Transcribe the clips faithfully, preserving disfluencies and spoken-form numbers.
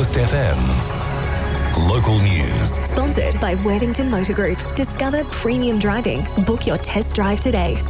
Coast F M. Local news. Sponsored by Worthington Motor Group. Discover premium driving. Book your test drive today.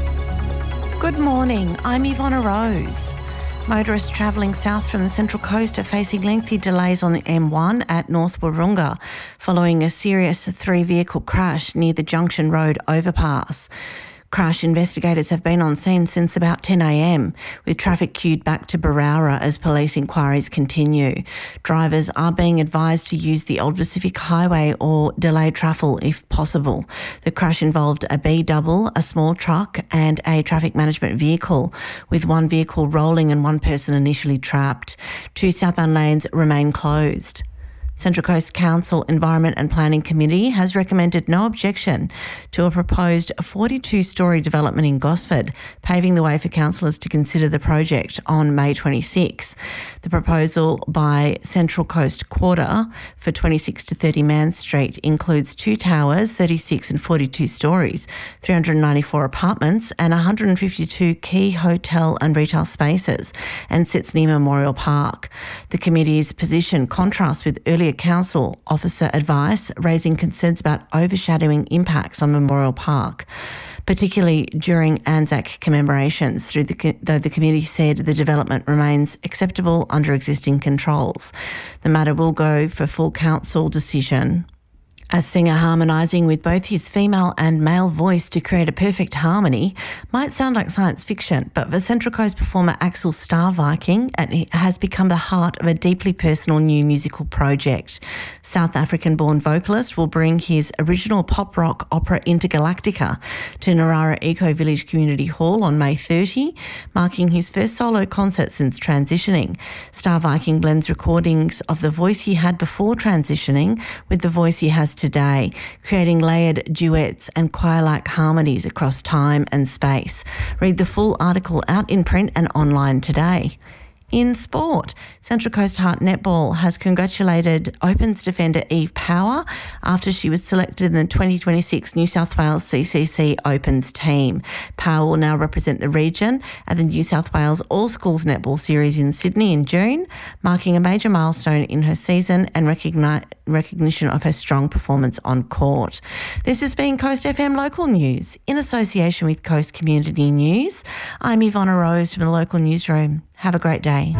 Good morning, I'm Ivona Rose. Motorists travelling south from the Central Coast are facing lengthy delays on the M one at North Wahroonga following a serious three-vehicle crash near the Junction Road overpass. Crash investigators have been on scene since about ten a m, with traffic queued back to Berowra as police inquiries continue. Drivers are being advised to use the Old Pacific Highway or delay travel if possible. The crash involved a B-double, a small truck and a traffic management vehicle, with one vehicle rolling and one person initially trapped. Two southbound lanes remain closed. Central Coast Council Environment and Planning Committee has recommended no objection to a proposed forty-two storey development in Gosford, paving the way for councillors to consider the project on May twenty-sixth. The proposal by Central Coast Quarter for twenty-six to thirty Mann Street includes two towers, thirty-six and forty-two storeys, three hundred ninety-four apartments and one hundred fifty-two key hotel and retail spaces, and sits near Memorial Park. The committee's position contrasts with earlier council officer advice, raising concerns about overshadowing impacts on Memorial Park, particularly during Anzac commemorations, through the, though the committee said the development remains acceptable under existing controls. The matter will go for full council decision. A singer harmonising with both his female and male voice to create a perfect harmony might sound like science fiction, but for Central Coast performer Axel Starviking, it has become the heart of a deeply personal new musical project. South African-born vocalist will bring his original pop rock opera Intergalactica to Narara Eco Village Community Hall on May thirtieth, marking his first solo concert since transitioning. Starviking blends recordings of the voice he had before transitioning with the voice he has today, creating layered duets and choir-like harmonies across time and space. Read the full article out in print and online today. In sport, Central Coast Heart Netball has congratulated Opens defender Eve Power after she was selected in the twenty twenty-six New South Wales C C C Opens team. Power will now represent the region at the New South Wales All Schools Netball Series in Sydney in June, marking a major milestone in her season and recogni- recognition of her strong performance on court. This has been Coast F M Local News in association with Coast Community News. I'm Ivona Rose from the local newsroom. Have a great day.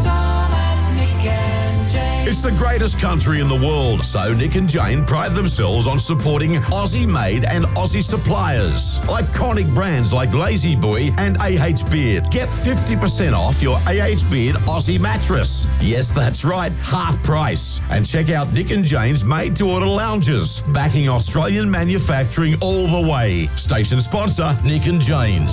It's the greatest country in the world, so Nick and Jane pride themselves on supporting Aussie-made and Aussie suppliers. Iconic brands like Lazy Boy and A H Beard. Get fifty percent off your A H Beard Aussie mattress. Yes, that's right, half price. And check out Nick and Jane's made-to-order lounges, backing Australian manufacturing all the way. Station sponsor, Nick and Jane's.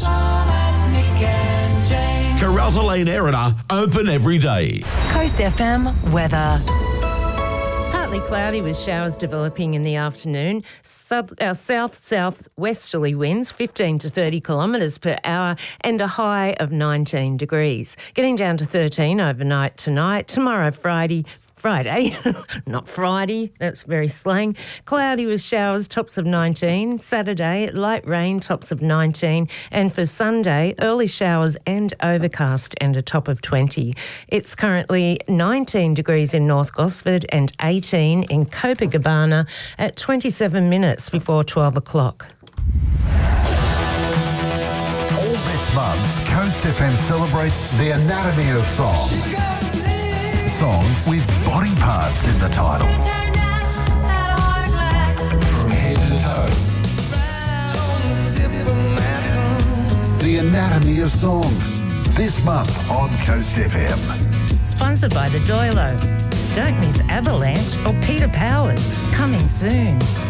Karalta Lane Erina, open every day. Coast F M weather. Partly cloudy with showers developing in the afternoon. South, our south-south-westerly winds, fifteen to thirty kilometres per hour, and a high of nineteen degrees. Getting down to thirteen overnight tonight. Tomorrow, Friday... Friday, not Friday, that's very slang. Cloudy with showers, tops of nineteen. Saturday, light rain, tops of nineteen. And for Sunday, early showers and overcast and a top of twenty. It's currently nineteen degrees in North Gosford and eighteen in Copacabana at twenty-seven minutes before twelve o'clock. All this month, Coast F M celebrates the anatomy of song. Songs with body parts in the title. From head to toe. The anatomy of song. This month on Coast F M. Sponsored by the Doilo. Don't miss Avalanche or Peter Powers. Coming soon.